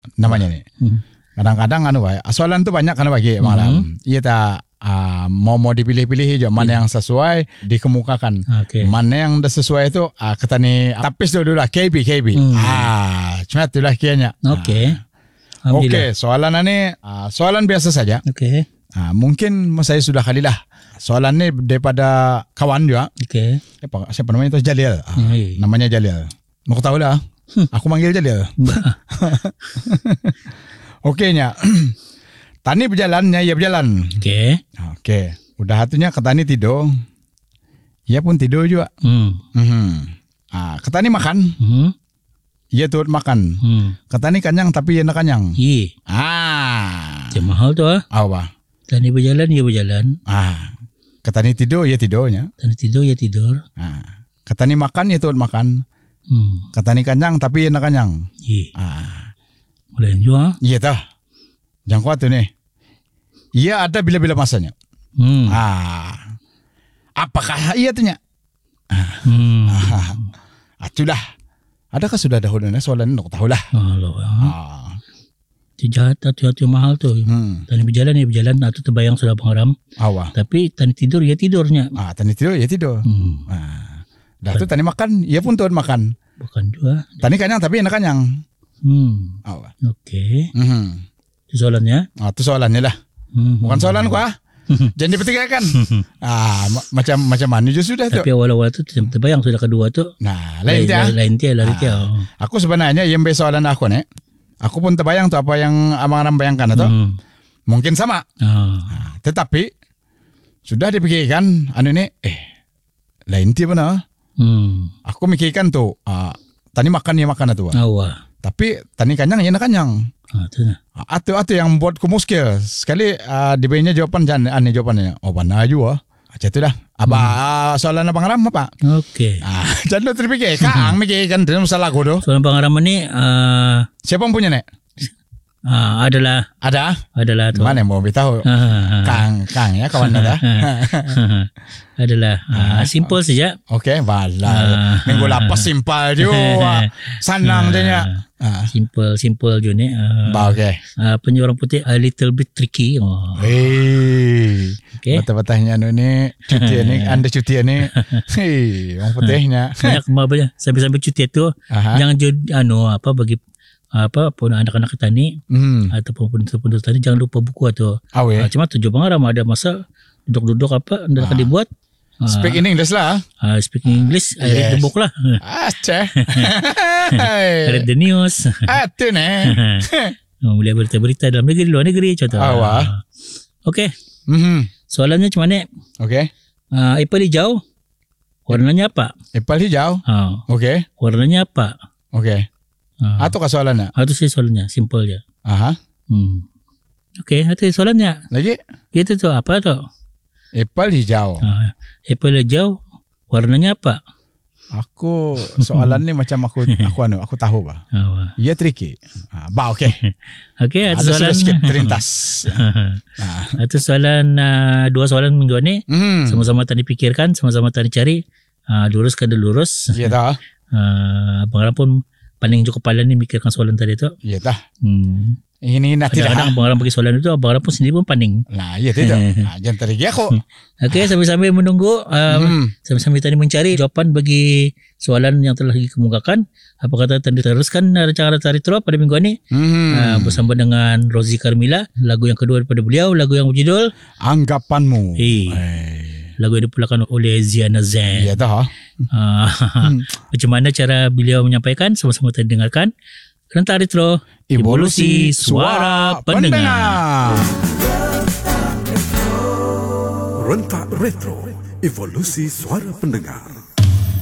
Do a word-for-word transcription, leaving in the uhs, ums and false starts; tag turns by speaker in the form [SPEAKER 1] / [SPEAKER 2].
[SPEAKER 1] namanya nih. Hmm. Kadang-kadang anu bae, soalan tuh banyak kan bagi malam. Hmm. Iya tak uh, mau mau dipilih-pilih aja mana yeah. yang sesuai dikemukakan. Okay. Mana yang udah sesuai itu uh, ketani tapis dulu lah K B K B. Hmm. Ah, cuma itulah kianya.
[SPEAKER 2] Oke.
[SPEAKER 1] Okay. Oke, okay, soalan ini uh, soalan biasa saja.
[SPEAKER 2] Oke. Okay.
[SPEAKER 1] Uh, mungkin saya sudah kali lah. Soalan ini daripada kawan juga.
[SPEAKER 2] Oke. Okay.
[SPEAKER 1] Siapa, siapa namanya itu Jalil. Uh, hmm. Namanya Jalil. Mau tahu lah. Hmm. Aku manggil Jalil. Oke nya, Tani berjalannya, ia berjalan.
[SPEAKER 2] Oke.
[SPEAKER 1] Okay. Oke. Okay. Udah hatunya ke Tani tidur. Ia pun tidur juga. Hmm. Mm-hmm. Ah, ke Tani makan. Hmm. Ia turut makan. Hmm. Ke Tani kanyang tapi ia nak kanyang.
[SPEAKER 2] Iya.
[SPEAKER 1] Ah.
[SPEAKER 2] Macam mahal tu ah.
[SPEAKER 1] Apa?
[SPEAKER 2] Tani berjalan, ia berjalan.
[SPEAKER 1] Ah. Ke Tani tidur, ia tidurnya.
[SPEAKER 2] Tani tidur, ia tidur.
[SPEAKER 1] Ah. Ke Tani makan, ia turut makan.
[SPEAKER 2] Hmm.
[SPEAKER 1] Ke Tani kanyang tapi ia nak kanyang.
[SPEAKER 2] Iya.
[SPEAKER 1] Ah.
[SPEAKER 2] Boleh juga.
[SPEAKER 1] Iya dah. Jangan kuat tu ni. Ia ada bila-bila masanya.
[SPEAKER 2] Hmm.
[SPEAKER 1] Ah. Apakah ia tanya?
[SPEAKER 2] Hmm.
[SPEAKER 1] Ah. Itulah. Adakah sudah dahulu ni soalan ni? Tahu lah.
[SPEAKER 2] Allah.
[SPEAKER 1] Ah.
[SPEAKER 2] Jahat hati-hati mahal tu. Hmm. Tani berjalan ia berjalan atau terbayang sudah pengharam.
[SPEAKER 1] Awak.
[SPEAKER 2] Tapi tani tidur ia tidurnya.
[SPEAKER 1] Ah, tani tidur ia tidur. Hmm. Ah. Dah tu tani makan, ia pun turun makan.
[SPEAKER 2] Bukan juga.
[SPEAKER 1] Tani kanyang tapi enak kanyang.
[SPEAKER 2] Hmm.
[SPEAKER 1] Awak.
[SPEAKER 2] Okey.
[SPEAKER 1] Hmm.
[SPEAKER 2] Itu soalannya?
[SPEAKER 1] Ah, tu soalannya lah. Hmm. Bukan soalan ku ah. Jangan dipertikaikan. ah, ma- macam macam mana je sudah tu.
[SPEAKER 2] Tapi awal-awal tu terbayang sudah kedua tu.
[SPEAKER 1] Nah, lain dia.
[SPEAKER 2] Lain dia, lain dia.
[SPEAKER 1] Aku sebenarnya yang be soalan aku ni, aku pun terbayang tu apa yang Abang Ram bayangkan tu. Hmm. Mungkin sama.
[SPEAKER 2] Ah.
[SPEAKER 1] Nah, tetapi sudah dipikirkan anu ni eh lain dia benar. Hmm. Aku mikirkan tu, ah, tani makan ya makan tu.
[SPEAKER 2] Awak.
[SPEAKER 1] Tapi tani kanyang ya nak kanyang.
[SPEAKER 2] Ah, tu lah.
[SPEAKER 1] Atu atu yang buatku muskil. Sekali uh, diberinya jawapan jangan aneh jawapannya. Oh benar juga. Macam itulah. Apa hmm. soalan Abang Ram apa?
[SPEAKER 2] Okey.
[SPEAKER 1] Ah, jangan terfikir. Kang mikirkan dalam masalah aku tu.
[SPEAKER 2] Soalan Abang Ram ni uh,
[SPEAKER 1] siapa yang punya nek?
[SPEAKER 2] Uh, adalah
[SPEAKER 1] ada
[SPEAKER 2] adalah tu.
[SPEAKER 1] Mana mau beritahu? Kang Kang ya kawan ada.
[SPEAKER 2] Adalah uh, simple saja.
[SPEAKER 1] Okey, balal. Minggu lapas simple juga. Senang dia.
[SPEAKER 2] Uh, simple simple je ni. Uh,
[SPEAKER 1] ba okey.
[SPEAKER 2] Uh, punya orang putih a little bit tricky. Oh.
[SPEAKER 1] Hey.
[SPEAKER 2] Okay.
[SPEAKER 1] Betul-betulnya ni cuti ni anda cuti ni. Hei, orang putihnya.
[SPEAKER 2] Banyak kemabanya sambil-sambil cuti tu jangan jadi anu apa bagi apa pun anak-anak kita ni hmm. ataupun penduduk tadi jangan lupa buku tu.
[SPEAKER 1] Ah,
[SPEAKER 2] cuma tujuh Abang Ram ada masa duduk-duduk apa dah akan ah. dibuat.
[SPEAKER 1] Speak in English lah.
[SPEAKER 2] Uh, speak in English. I yes. read the book lah.
[SPEAKER 1] Ah, ceh.
[SPEAKER 2] Read the news.
[SPEAKER 1] Ah, tu ni.
[SPEAKER 2] Boleh berita-berita dalam negeri, luar negeri. Contoh.
[SPEAKER 1] Awak.
[SPEAKER 2] Okey.
[SPEAKER 1] Mm-hmm.
[SPEAKER 2] Soalannya macam mana?
[SPEAKER 1] Okey.
[SPEAKER 2] Uh, apple hijau. Warnanya apa?
[SPEAKER 1] Apple hijau?
[SPEAKER 2] Uh,
[SPEAKER 1] Okey.
[SPEAKER 2] Warnanya apa?
[SPEAKER 1] Okey. Uh, Atau kah soalannya?
[SPEAKER 2] Itu sih soalannya. Simple je.
[SPEAKER 1] Aha.
[SPEAKER 2] Hmm. Okey, itu soalannya.
[SPEAKER 1] Lagi?
[SPEAKER 2] Itu tu apa tu?
[SPEAKER 1] Apple hijau.
[SPEAKER 2] Uh, apple hijau. Warnanya apa?
[SPEAKER 1] Aku soalan ni macam aku aku anu aku tahu bah. Oh. Ia tricky. Ah, bah okey.
[SPEAKER 2] Okey, ada soalan
[SPEAKER 1] sikit terintas.
[SPEAKER 2] ah. Itu soalan uh, dua soalan minggu ni. Mm. Sama-sama tadi pikirkan, sama-sama tadi cari. Uh, lurus ke lurus.
[SPEAKER 1] Ya dah.
[SPEAKER 2] Uh, Abang Ram pun paling cukup kepala ni mikirkan soalan tadi tu.
[SPEAKER 1] Ya dah.
[SPEAKER 2] Hmm.
[SPEAKER 1] Ini nanti dah.
[SPEAKER 2] Kadang-kadang Abang Ram bagi soalan itu, Abang Ram pun sendiri pun paning.
[SPEAKER 1] Nah, iya tidak. Nah, jangan terigi aku.
[SPEAKER 2] Okey, sambil-sambil menunggu, um, hmm. sambil-sambil tadi mencari jawapan bagi soalan yang telah dikemukakan. Apa kata tadi teruskan rancangan Tarik Terus pada minggu ini hmm. uh, bersama dengan Rozi Carmila. Lagu yang kedua daripada beliau, lagu yang berjudul
[SPEAKER 1] Anggapanmu.
[SPEAKER 2] Hey. Hey. Lagu yang dipulakan oleh Ziana Zain.
[SPEAKER 1] Ya dah.
[SPEAKER 2] Uh, hmm. Macam mana cara beliau menyampaikan? Sama-sama kita dengarkan. Rentak Retro, evolusi suara pendengar.
[SPEAKER 3] Rentak Retro, evolusi suara pendengar.